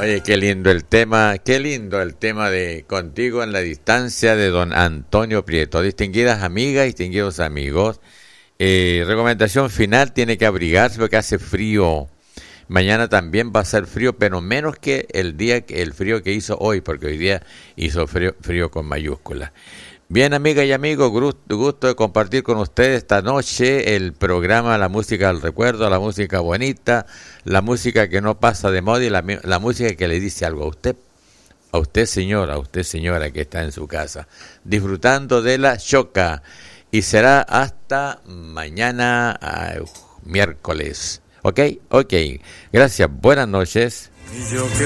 Oye, qué lindo el tema de Contigo en la Distancia de don Antonio Prieto. Distinguidas amigas, distinguidos amigos, recomendación final, tiene que abrigarse porque hace frío. Mañana también va a ser frío, pero menos que el frío que hizo hoy, porque hoy día hizo frío con mayúsculas. Bien, amigas y amigos, gusto de compartir con ustedes esta noche el programa La Música del Recuerdo, la música bonita, la música que no pasa de moda y la música que le dice algo a usted señora que está en su casa, disfrutando de la choca. Y será hasta mañana, miércoles. ¿Ok? Gracias, buenas noches.